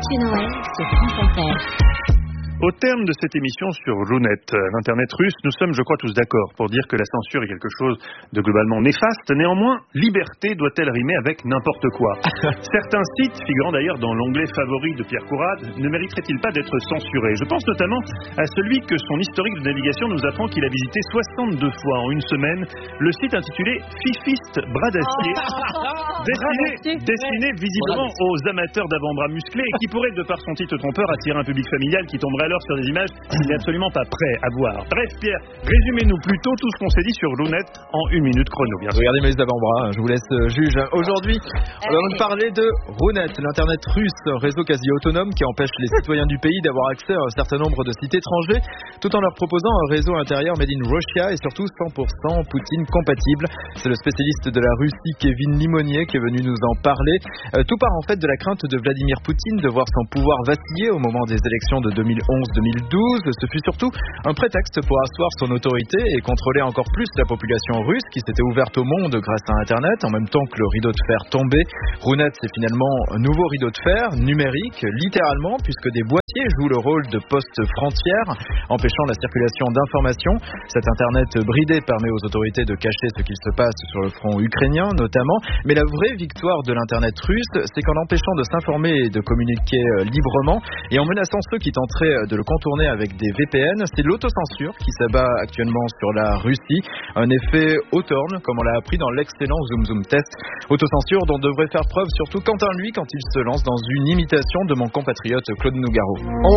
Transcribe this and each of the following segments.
Monsieur Noël sur France Inter. Au terme de cette émission sur Runet, l'Internet russe, nous sommes, je crois, tous d'accord pour dire que la censure est quelque chose de globalement néfaste. Néanmoins, liberté doit-elle rimer avec n'importe quoi? Certains sites, figurant d'ailleurs dans l'onglet favori de Pierre Courade, ne mériteraient-ils pas d'être censurés? Je pense notamment à celui que son historique de navigation nous apprend qu'il a visité 62 fois en une semaine, le site intitulé Fifiste Bras d'Acier, destiné visiblement aux amateurs d'avant-bras musclés et qui pourrait, de par son titre trompeur, attirer un public familial qui tomberait alors sur des images qu'il n'est absolument pas prêt à voir. Bref, Pierre, résumez-nous plutôt tout ce qu'on s'est dit sur Runet en 1 minute chrono, bien sûr. Regardez mes avant-bras, je vous laisse juge. Aujourd'hui, on va vous parler de Runet, l'Internet russe, réseau quasi autonome qui empêche les citoyens du pays d'avoir accès à un certain nombre de sites étrangers, tout en leur proposant un réseau intérieur made in Russia et surtout 100% Poutine compatible. C'est le spécialiste de la Russie, Kevin Limonier, qui est venu nous en parler. Tout part en fait de la crainte de Vladimir Poutine de voir son pouvoir vaciller au moment des élections de 2011-2012. Ce fut surtout un prétexte pour asseoir son autorité et contrôler encore plus la population russe qui s'était ouverte au monde grâce à Internet en même temps que le rideau de fer tombait. Runet, c'est finalement un nouveau rideau de fer, numérique, littéralement, puisque des boîtiers jouent le rôle de postes frontières, empêchant la circulation d'informations. Cet Internet bridé permet aux autorités de cacher ce qu'il se passe sur le front ukrainien, notamment. Mais la vraie victoire de l'Internet russe, c'est qu'en empêchant de s'informer et de communiquer librement, et en menaçant ceux qui tenteraient de le contourner avec des VPN, c'est l'autocensure qui s'abat actuellement sur la Russie. Un effet Hawthorne, comme on l'a appris dans l'excellent Zoom Zoom Test. Autocensure dont devrait faire preuve surtout Quentin, lui, quand il se lance dans une imitation de mon compatriote Claude Nougaro.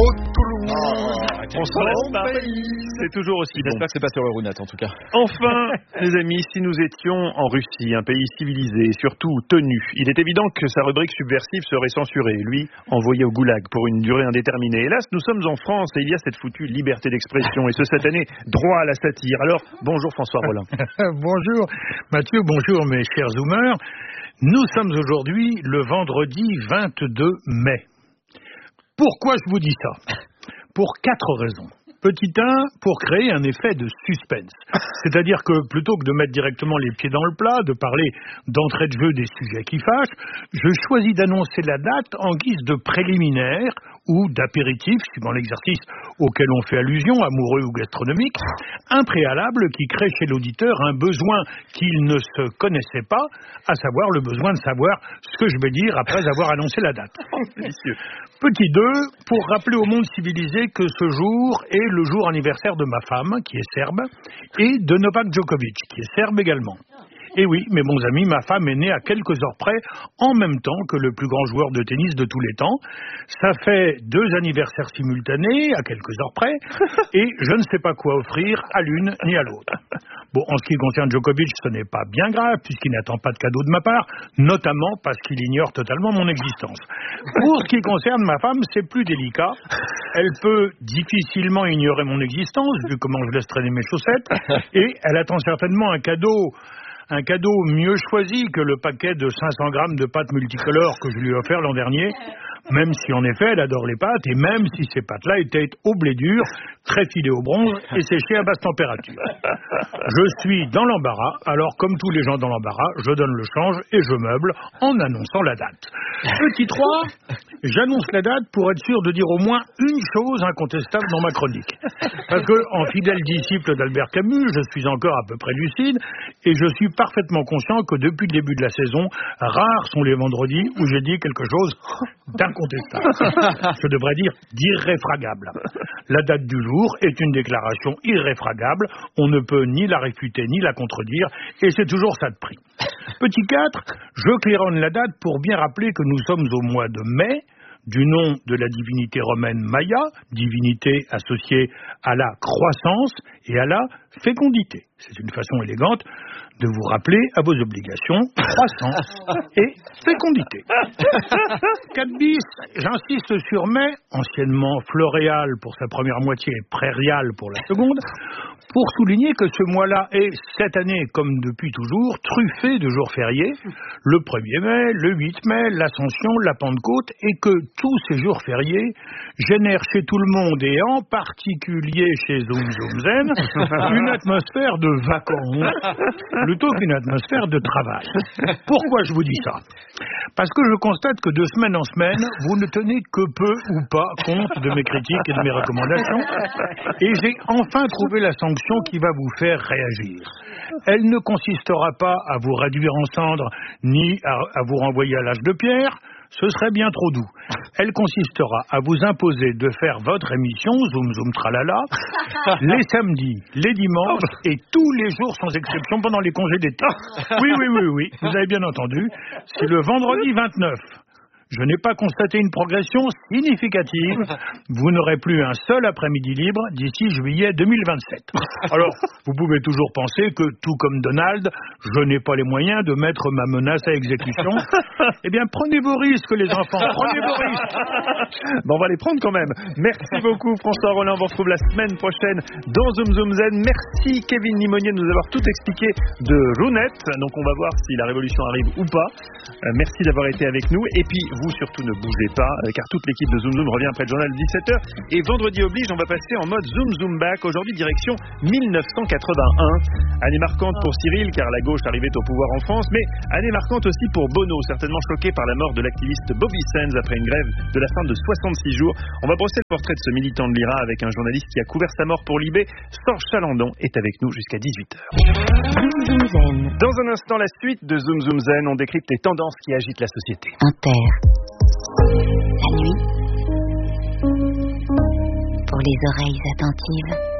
On s'en laisse pas. C'est toujours aussi bon. J'espère que c'est pas sur le Runet en tout cas. Enfin, les amis, si nous étions en Russie, un pays civilisé et surtout tenu, il est évident que sa rubrique subversive serait censurée, lui, envoyé au goulag pour une durée indéterminée. Hélas, nous sommes en France et il y a cette foutue liberté d'expression et ce cette année droit à la satire. Alors, bonjour François Rollin. Bonjour Mathieu, bonjour mes chers zoomers. Nous sommes aujourd'hui le vendredi 22 mai. Pourquoi je vous dis ça? Pour 4 raisons. Petit 1, pour créer un effet de suspense. C'est-à-dire que plutôt que de mettre directement les pieds dans le plat, de parler d'entrée de jeu des sujets qui fâchent, je choisis d'annoncer la date en guise de préliminaire ou d'apéritif, suivant l'exercice auquel on fait allusion, amoureux ou gastronomique, un préalable qui crée chez l'auditeur un besoin qu'il ne se connaissait pas, à savoir le besoin de savoir ce que je vais dire après avoir annoncé la date. Petit 2, pour rappeler au monde civilisé que ce jour est le jour anniversaire de ma femme, qui est serbe, et de Novak Djokovic, qui est serbe également. Et oui, mes bons amis, ma femme est née à quelques heures près, en même temps que le plus grand joueur de tennis de tous les temps. Ça fait 2 anniversaires simultanés, à quelques heures près, et je ne sais pas quoi offrir à l'une ni à l'autre. Bon, en ce qui concerne Djokovic, ce n'est pas bien grave, puisqu'il n'attend pas de cadeau de ma part, notamment parce qu'il ignore totalement mon existence. Pour ce qui concerne ma femme, c'est plus délicat. Elle peut difficilement ignorer mon existence, vu comment je laisse traîner mes chaussettes, et elle attend certainement un cadeau mieux choisi que le paquet de 500 grammes de pâtes multicolores que je lui ai offert l'an dernier, même si en effet elle adore les pâtes, et même si ces pâtes-là étaient au blé dur, très filées au bronze et séchées à basse température. Je suis dans l'embarras, alors comme tous les gens dans l'embarras, je donne le change et je meuble en annonçant la date. Petit 3, j'annonce la date pour être sûr de dire au moins une chose incontestable dans ma chronique. Parce que, en fidèle disciple d'Albert Camus, je suis encore à peu près lucide et je suis parfaitement conscient que depuis le début de la saison, rares sont les vendredis où j'ai dit quelque chose d'incontestable. Je devrais dire d'irréfragable. La date du jour est une déclaration irréfragable. On ne peut ni la réfuter ni la contredire et c'est toujours ça de prix. Petit 4, je claironne la date pour bien rappeler que nous sommes au mois de mai, du nom de la divinité romaine Maya, divinité associée à la croissance et à la fécondité. C'est une façon élégante de vous rappeler à vos obligations croissance et fécondité. 4 bis, j'insiste sur mai, anciennement floréal pour sa première moitié et prairial pour la seconde, pour souligner que ce mois-là est, cette année comme depuis toujours, truffé de jours fériés, le 1er mai, le 8 mai, l'Ascension, la Pentecôte, et que tous ces jours fériés génèrent chez tout le monde, et en particulier chez Zoom Zoom Zen, une atmosphère de vacances plutôt qu'une atmosphère de travail. Pourquoi je vous dis ça? Parce que je constate que de semaine en semaine, vous ne tenez que peu ou pas compte de mes critiques et de mes recommandations. Et j'ai enfin trouvé la sanction qui va vous faire réagir. Elle ne consistera pas à vous réduire en cendres, ni à vous renvoyer à l'âge de pierre. Ce serait bien trop doux. Elle consistera à vous imposer de faire votre émission, Zoom Zoom Tralala, les samedis, les dimanches et tous les jours sans exception pendant les congés d'été. Oui, vous avez bien entendu, c'est le vendredi 29. Je n'ai pas constaté une progression significative. Vous n'aurez plus un seul après-midi libre d'ici juillet 2027. Alors, vous pouvez toujours penser que, tout comme Donald, je n'ai pas les moyens de mettre ma menace à exécution. Eh bien, prenez vos risques, les enfants, prenez vos risques. Bon, on va les prendre quand même. Merci beaucoup, François Rollin. On vous retrouve la semaine prochaine dans Zoom Zoom Zen. Merci, Kevin Limonier, de nous avoir tout expliqué de Runette. Donc, on va voir si la révolution arrive ou pas. Merci d'avoir été avec nous. Et puis, vous surtout ne bougez pas, car toute l'équipe de Zoom Zoom revient après le journal de 17h. Et vendredi oblige, on va passer en mode Zoom Zoom Back. Aujourd'hui, direction 1981. Année marquante pour Cyril, car la gauche arrivait au pouvoir en France, mais année marquante aussi pour Bono, certainement choqué par la mort de l'activiste Bobby Sands après une grève de la faim de 66 jours. On va brosser le portrait de ce militant de l'IRA avec un journaliste qui a couvert sa mort pour Libé. Sorge Chalandon est avec nous jusqu'à 18h. Zoom Zoom Zen. Dans un instant, la suite de Zoom Zoom Zen, on décrypte les tendances qui agitent la société. Inter. La nuit. Pour les oreilles attentives.